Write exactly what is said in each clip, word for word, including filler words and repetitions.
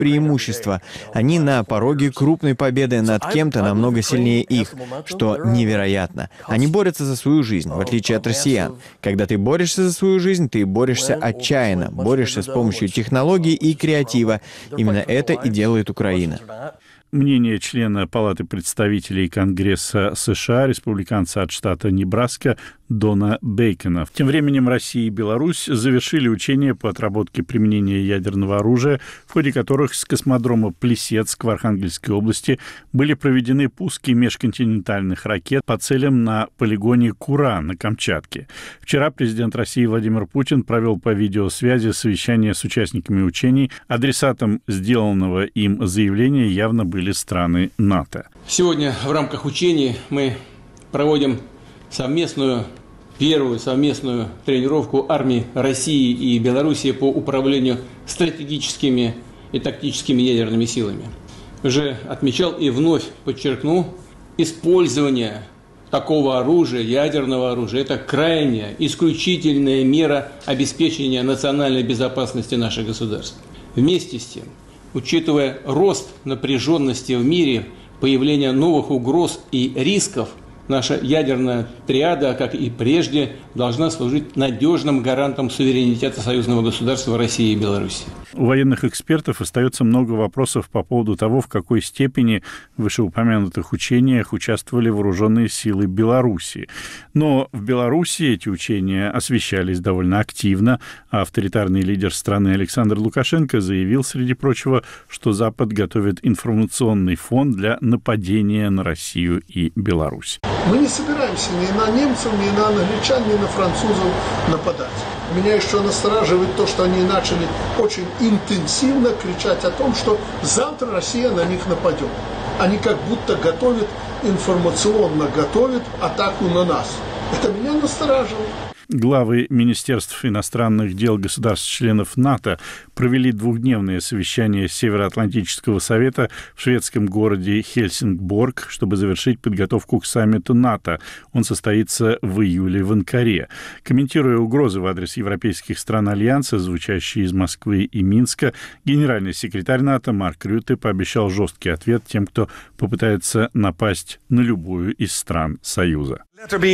преимущество. Они на пороге крупной победы над кем-то намного сильнее их, что невероятно. Они борются за свою жизнь, в отличие от россиян. Когда ты борешься за свою жизнь, ты борешься отчаянно, борешься с помощью технологий и креатива. Именно это и делает Украина. Мнение члена Палаты представителей Конгресса США, республиканца от штата Небраска Дона Бейкона. Тем временем Россия и Беларусь завершили учения по отработке применения ядерного оружия, в ходе которых с космодрома Плесецк в Архангельской области были проведены пуски межконтинентальных ракет по целям на полигоне Кура на Камчатке. Вчера президент России Владимир Путин провел по видеосвязи совещание с участниками учений. Адресатом сделанного им заявления явно были страны НАТО. Сегодня в рамках учений мы проводим совместную, первую совместную тренировку армий России и Беларуси по управлению стратегическими и тактическими ядерными силами. Уже отмечал и вновь подчеркну, использование такого оружия, ядерного оружия, это крайняя, исключительная мера обеспечения национальной безопасности наших государств. Вместе с тем, учитывая рост напряженности в мире, появление новых угроз и рисков, наша ядерная триада, как и прежде, должна служить надежным гарантом суверенитета союзного государства России и Беларуси. У военных экспертов остается много вопросов по поводу того, в какой степени в вышеупомянутых учениях участвовали вооруженные силы Беларуси. Но в Беларуси эти учения освещались довольно активно, а авторитарный лидер страны Александр Лукашенко заявил, среди прочего, что Запад готовит информационный фон для нападения на Россию и Беларусь. Мы не собираемся ни на немцев, ни на англичан, ни на французов нападать. Меня еще настораживает то, что они начали очень интенсивно кричать о том, что завтра Россия на них нападет. Они как будто готовят, информационно готовят атаку на нас. Это меня настораживает. Главы Министерств иностранных дел государств-членов НАТО провели двухдневное совещание Североатлантического совета в шведском городе Хельсингборг, чтобы завершить подготовку к саммиту НАТО. Он состоится в июле в Анкаре. Комментируя угрозы в адрес европейских стран Альянса, звучащие из Москвы и Минска, генеральный секретарь НАТО Марк Рютте пообещал жесткий ответ тем, кто попытается напасть на любую из стран Союза.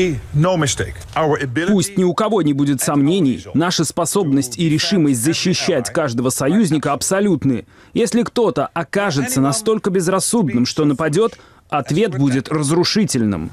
Пусть ни у кого не будет сомнений, наша способность и решимость защищать каждого союзника абсолютны. Если кто-то окажется настолько безрассудным, что нападет, ответ будет разрушительным.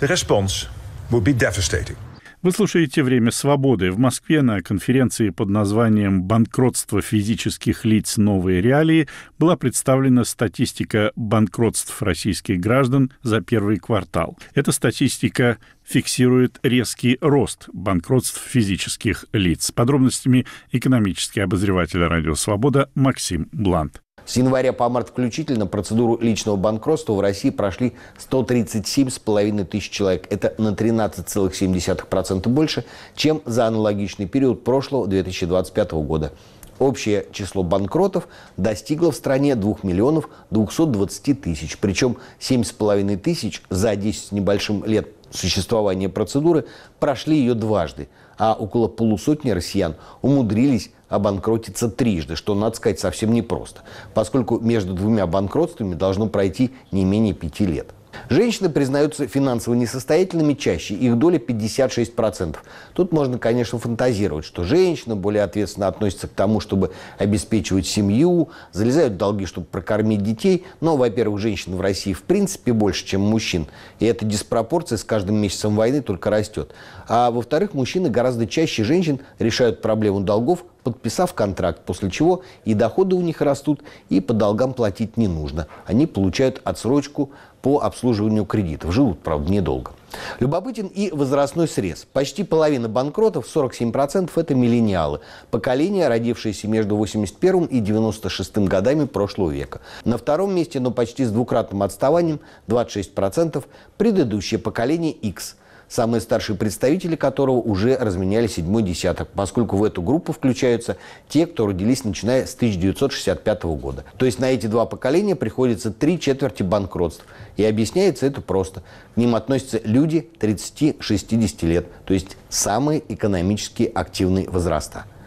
Вы слушаете «Время свободы». В Москве на конференции под названием «Банкротство физических лиц. Новые реалии» была представлена статистика банкротств российских граждан за первый квартал. Эта статистика фиксирует резкий рост банкротств физических лиц. С подробностями экономический обозреватель «Радио Свобода» Максим Блант. С января по март включительно процедуру личного банкротства в России прошли сто тридцать семь с половиной тысяч человек. Это на тринадцать целых семь десятых процента больше, чем за аналогичный период прошлого две тысячи двадцать пятого года. Общее число банкротов достигло в стране двух миллионов двухсот двадцати тысяч. Причем семь с половиной тысяч за десять с небольшим лет существования процедуры прошли ее дважды, а около полусотни россиян умудрились обанкротиться трижды, что, надо сказать, совсем непросто, поскольку между двумя банкротствами должно пройти не менее пяти лет. Женщины признаются финансово несостоятельными чаще, их доля пятьдесят шесть процентов. Тут можно, конечно, фантазировать, что женщины более ответственно относятся к тому, чтобы обеспечивать семью, залезают в долги, чтобы прокормить детей. Но, во-первых, женщин в России в принципе больше, чем мужчин, и эта диспропорция с каждым месяцем войны только растет. А во-вторых, мужчины гораздо чаще женщин решают проблему долгов, подписав контракт, после чего и доходы у них растут, и по долгам платить не нужно. Они получают отсрочку по обслуживанию кредитов. Живут, правда, недолго. Любопытен и возрастной срез. Почти половина банкротов, сорок семь процентов, это миллениалы. Поколение, родившееся между восемьдесят первым и девяносто шестым годами прошлого века. На втором месте, но почти с двукратным отставанием, двадцать шесть процентов, предыдущее поколение X. Самые старшие представители которого уже разменяли седьмой десяток, поскольку в эту группу включаются те, кто родились начиная с тысяча девятьсот шестьдесят пятого года. То есть на эти два поколения приходится три четверти банкротств. И объясняется это просто. К ним относятся люди тридцати-шестидесяти лет, то есть самые экономически активные возраста.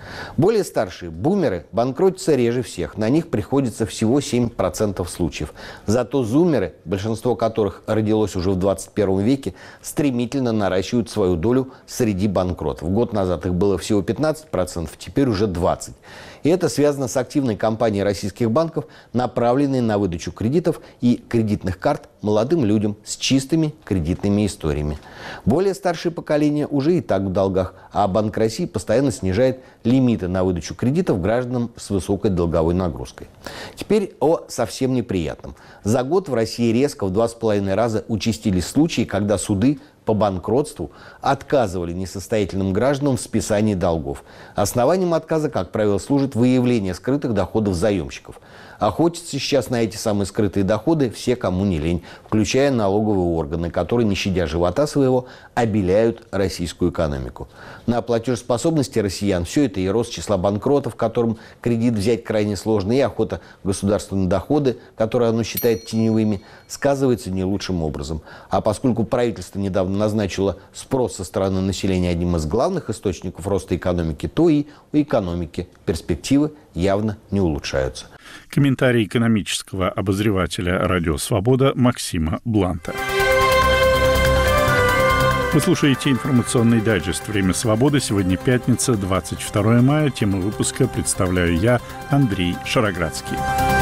Более старшие бумеры банкротятся реже всех. На них приходится всего семь процентов случаев. Зато зумеры, большинство которых родилось уже в двадцать первом веке, стремительно наращивают свою долю среди банкротов. Год назад их было всего пятнадцать процентов, теперь уже двадцать процентов. И это связано с активной кампанией российских банков, направленной на выдачу кредитов и кредитных карт молодым людям с чистыми кредитными историями. Более старшее поколение уже и так в долгах, а Банк России постоянно снижает лимиты на выдачу кредитов гражданам с высокой долговой нагрузкой. Теперь о совсем неприятном. За год в России резко в два с половиной раза участились случаи, когда суды по банкротству отказывали несостоятельным гражданам в списании долгов. Основанием отказа, как правило, служит выявление скрытых доходов заемщиков. Охотятся сейчас на эти самые скрытые доходы все, кому не лень, включая налоговые органы, которые, не щадя живота своего, обеляют российскую экономику. На платежеспособности россиян все это и рост числа банкротов, которым кредит взять крайне сложно, и охота государства на доходы, которые оно считает теневыми, сказывается не лучшим образом. А поскольку правительство недавно назначило спрос со стороны населения одним из главных источников роста экономики, то и у экономики перспективы явно не улучшаются. Комментарий экономического обозревателя «Радио Свобода» Максима Бланта. Вы слушаете информационный дайджест «Время свободы». Сегодня пятница, двадцать второе мая. Тему выпуска представляю я, Андрей Шароградский.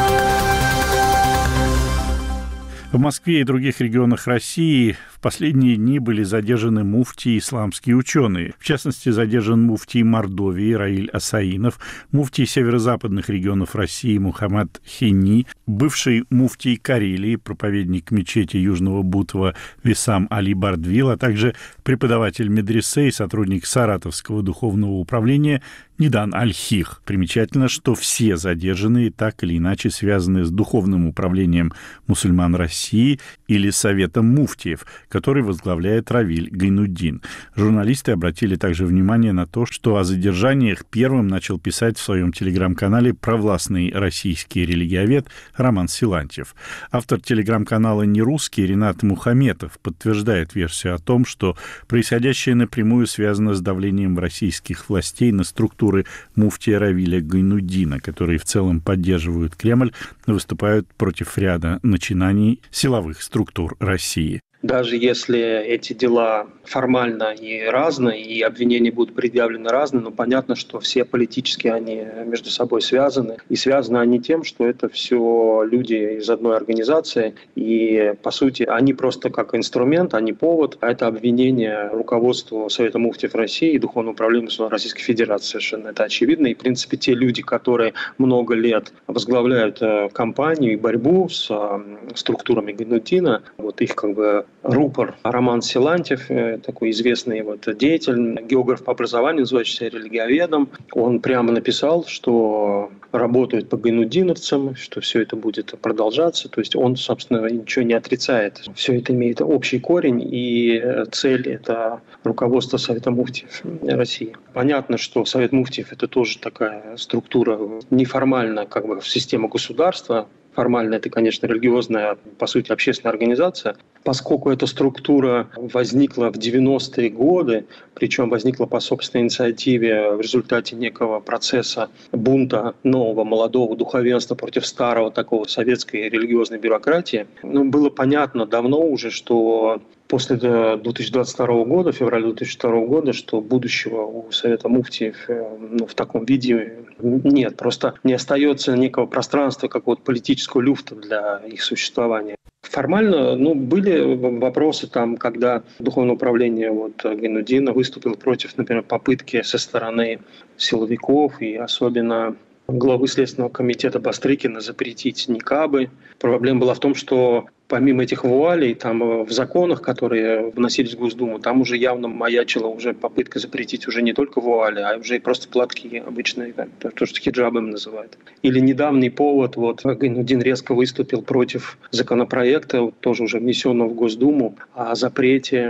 В Москве и других регионах России в последние дни были задержаны муфтии и исламские ученые. В частности, задержан муфтий Мордовии Раиль Асаинов, муфтий северо-западных регионов России Мухаммад Хинни, бывший муфтий Карелии, проповедник мечети Южного Бутова Висам Али Бардвил, а также преподаватель медресе и сотрудник Саратовского духовного управления Нидан Аль-Хих. Примечательно, что все задержанные так или иначе связаны с духовным управлением мусульман России или Советом муфтиев, который возглавляет Равиль Гайнуддин. Журналисты обратили также внимание на то, что о задержаниях первым начал писать в своем телеграм-канале провластный российский религиовед Роман Силантьев. Автор телеграм-канала «Нерусский» Ринат Мухаметов подтверждает версию о том, что происходящее напрямую связано с давлением российских властей на структуры муфтия Равиля Гайнуддина, которые в целом поддерживают Кремль, но выступают против ряда начинаний силовых структур России. Даже если эти дела формально и разные, и обвинения будут предъявлены разные, но понятно, что все политически они между собой связаны. И связаны они тем, что это все люди из одной организации, и, по сути, они просто как инструмент, а не повод. А это обвинение руководству Совета муфтиев России и Духовного управления Российской Федерации. Совершенно это очевидно. И, в принципе, те люди, которые много лет возглавляют кампанию и борьбу с структурами Гайнуддина, вот их как бы рупор Роман Силантьев, такой известный вот деятель, географ по образованию, называющийся религиоведом, он прямо написал, что работают по гайнуддиновцам, что все это будет продолжаться. То есть он, собственно, ничего не отрицает. Все это имеет общий корень, и цель – это руководство Совета муфтиев России. Понятно, что Совет муфтиев – это тоже такая структура неформальная, как бы система государства. Формально это, конечно, религиозная, по сути, общественная организация. Поскольку эта структура возникла в девяностые годы, причем возникла по собственной инициативе в результате некого процесса бунта нового молодого духовенства против старого такого советской религиозной бюрократии, ну, было понятно давно уже, что после две тысячи двадцать второго года, февраля две тысячи второго года, что будущего у Совета муфтиев ну, в таком виде нет. Просто не остается некого пространства, какого-то политического люфта для их существования. Формально, ну, были вопросы там, когда Духовное управление вот, Гайнуддина выступило против, например, попытки со стороны силовиков и особенно главы Следственного комитета Бастрыкина запретить никабы. Проблема была в том, что помимо этих вуалей, там в законах, которые вносились в Госдуму, там уже явно маячила уже попытка запретить уже не только вуали, а уже и просто платки обычные, то, что хиджабом называют. Или недавний повод, вот Гайнуддин резко выступил против законопроекта, тоже уже внесенного в Госдуму, о запрете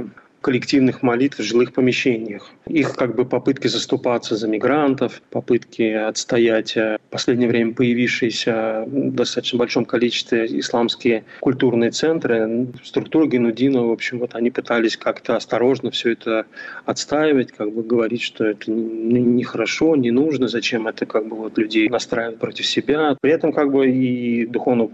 коллективных молитв в жилых помещениях. Их как бы попытки заступаться за мигрантов, попытки отстоять в последнее время появившиеся в достаточно большом количестве исламские культурные центры, структуры Гайнуддинова, в общем, вот они пытались как-то осторожно все это отстаивать, как бы говорить, что это нехорошо, не нужно, зачем это как бы вот людей настраивать против себя. При этом как бы и духовное